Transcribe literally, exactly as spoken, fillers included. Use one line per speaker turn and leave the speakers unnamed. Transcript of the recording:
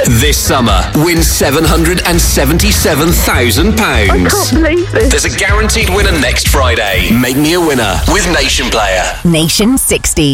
This summer, win seven hundred seventy-seven thousand pounds.
I can't believe this.
There's a guaranteed winner next Friday. Make me a winner with Nation Player.
Nation sixty.